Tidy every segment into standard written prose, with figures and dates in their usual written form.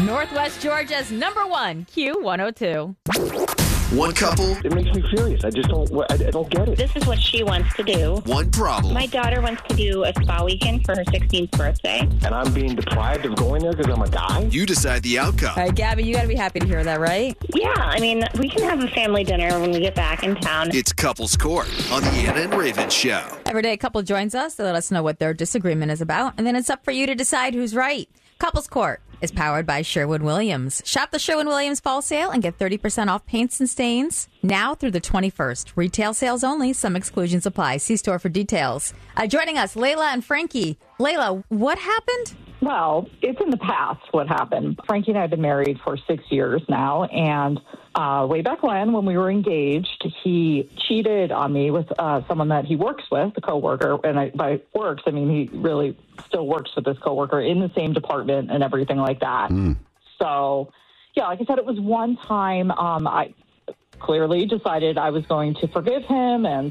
Northwest Georgia's #1 Q102. One couple. It makes me furious. I don't get it. This is what she wants to do. One problem. My daughter wants to do a spa weekend for her 16th birthday. And I'm being deprived of going there because I'm a guy? You decide the outcome. All right, Gabby, you got to be happy to hear that, right? Yeah, I mean, we can have a family dinner when we get back in town. It's Couples Court on the Anna and Raven Show. Every day a couple joins us to let us know what their disagreement is about, and then it's up for you to decide who's right. Couples Court is powered by Sherwin-Williams. Shop the Sherwin-Williams fall sale and get 30% off paints and stains now through the 21st. Retail sales only. Some exclusions apply. See store for details. Joining us, Layla and Frankie. Layla, what happened? Well, it's in the past what happened. Frankie and I have been married for 6 years now, and way back when we were engaged, he cheated on me with someone that he works with, a coworker. And by works, I mean he really still works with this coworker in the same department and everything like that. So, yeah, like I said, it was one time. I clearly decided I was going to forgive him, and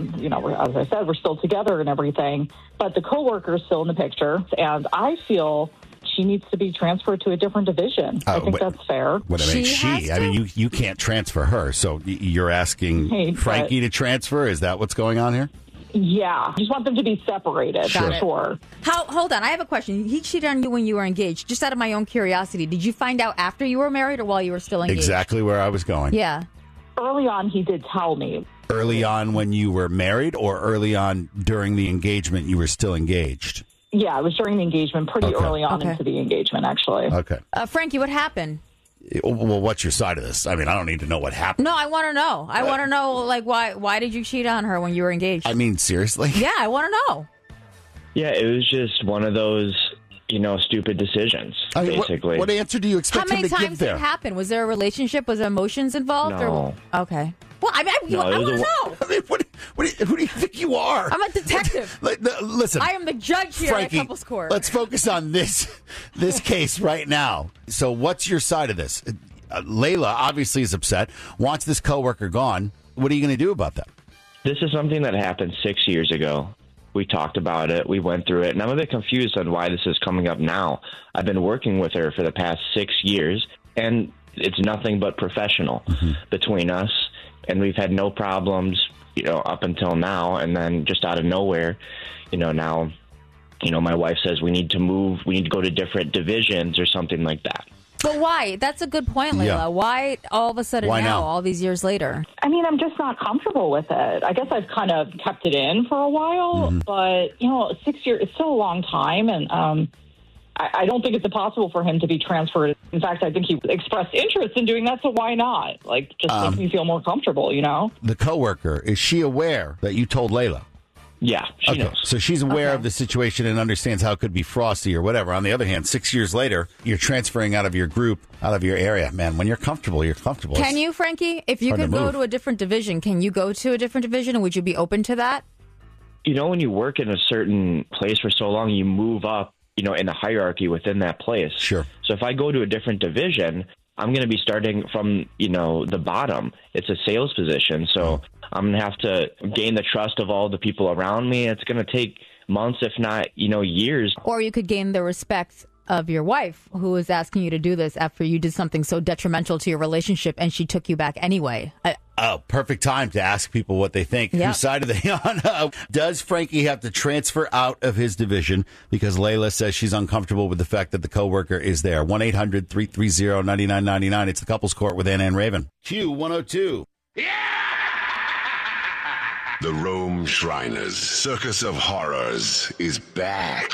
as I said, we're still together and everything. But the coworker is still in the picture, and I feel she needs to be transferred to a different division. I think that's fair. What I mean, I mean, you can't transfer her, so you're asking Frankie to transfer? Is that what's going on here? Yeah, I just want them to be separated. Sure. Hold on, I have a question. He cheated on you when you were engaged. Just out of my own curiosity, did you find out after you were married or while you were still engaged? Exactly where I was going. Yeah. Early on, he did tell me. Early on when you were married, or early on during the engagement you were still engaged? Yeah, it was during the engagement, pretty early on into the engagement, actually. Okay. Frankie, what happened? Well, what's your side of this? I mean, I don't need to know what happened. No, I want to know. I want to know, like, why did you cheat on her when you were engaged? I mean, seriously? Yeah, I want to know. Yeah, it was just one of those, stupid decisions, basically. What answer do you expect him to give there? How many times did it happen? Was there a relationship? Was there emotions involved? No. Okay. Well, I want to know. I mean, who do you think you are? I'm a detective. Listen. I am the judge here Frankie, at Couples Court. Let's focus on this case right now. So what's your side of this? Layla obviously is upset, wants this coworker gone. What are you going to do about that? This is something that happened 6 years ago. We talked about it. We went through it. And I'm a bit confused on why this is coming up now. I've been working with her for the past 6 years, and it's nothing but professional between us. And we've had no problems, up until now. And then just out of nowhere, now, my wife says we need to move. We need to go to different divisions or something like that. But why? That's a good point, Layla. Yeah. Why all of a sudden now, all these years later? I mean, I'm just not comfortable with it. I guess I've kind of kept it in for a while, but, 6 years, it's still a long time, and I don't think it's impossible for him to be transferred. In fact, I think he expressed interest in doing that, so why not? Just make me feel more comfortable, The coworker, is she aware that you told Layla? Yeah, she knows. So she's aware of the situation and understands how it could be frosty or whatever. On the other hand, 6 years later, you're transferring out of your group, out of your area. Man, when you're comfortable, you're comfortable. Can you, Frankie? If you could go to a different division, can you go to a different division, and would you be open to that? When you work in a certain place for so long, you move up, in the hierarchy within that place. Sure. So if I go to a different division, I'm going to be starting from, the bottom. It's a sales position. So I'm going to have to gain the trust of all the people around me. It's going to take months, if not, years. Or you could gain the respect of your wife, who is asking you to do this after you did something so detrimental to your relationship, and she took you back anyway. Perfect time to ask people what they think. Yep. Whose side are they on? Does Frankie have to transfer out of his division because Layla says she's uncomfortable with the fact that the coworker is there? 1-800-330-9999. It's the Couples Court with Anna and Raven. Q102. The Rome Shriners Circus of Horrors is back.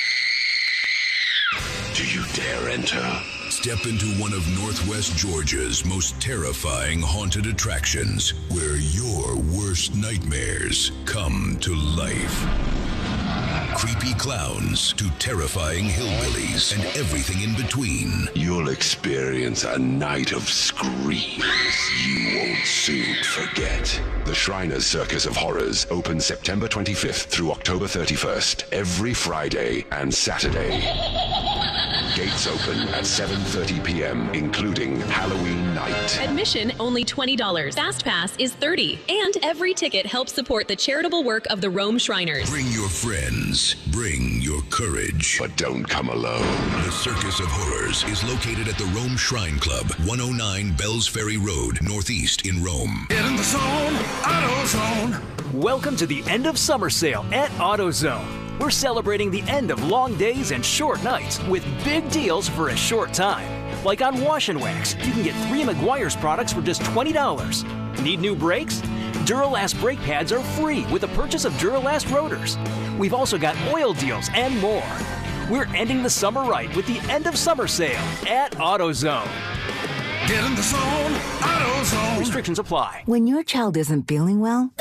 Do you dare enter? Step into one of Northwest Georgia's most terrifying haunted attractions, where your worst nightmares come to life. Creepy clowns to terrifying hillbillies and everything in between. You'll experience a night of screams you won't soon forget. The Shriners Circus of Horrors opens September 25th through October 31st, every Friday and Saturday. Gates open at 7:30 p.m., including Halloween night. Admission only $20. Fast Pass is $30. And every ticket helps support the charitable work of the Rome Shriners. Bring your friends. Bring your courage. But don't come alone. The Circus of Horrors is located at the Rome Shrine Club, 109 Bells Ferry Road, Northeast in Rome. Get in the zone, AutoZone. Welcome to the end of summer sale at AutoZone. We're celebrating the end of long days and short nights with big deals for a short time. Like on Wash and Wax, you can get 3 Meguiar's products for just $20. Need new brakes? Duralast brake pads are free with the purchase of Duralast rotors. We've also got oil deals and more. We're ending the summer right with the end of summer sale at AutoZone. Get in the zone, AutoZone. Restrictions apply. When your child isn't feeling well,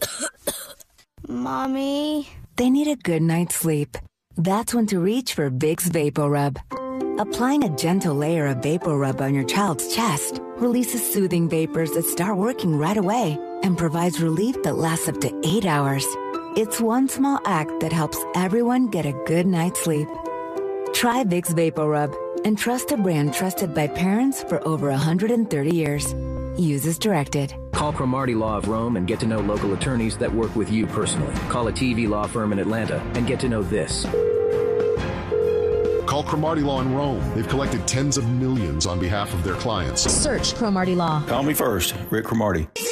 Mommy, they need a good night's sleep. That's when to reach for Vicks VapoRub. Applying a gentle layer of VapoRub on your child's chest releases soothing vapors that start working right away and provides relief that lasts up to 8 hours. It's one small act that helps everyone get a good night's sleep. Try Vicks VapoRub and trust a brand trusted by parents for over 130 years. Use as directed. Call Cromartie Law of Rome and get to know local attorneys that work with you personally. Call a TV law firm in Atlanta and get to know this. Call Cromartie Law in Rome. They've collected tens of millions on behalf of their clients. Search Cromartie Law. Call me first, Rick Cromartie.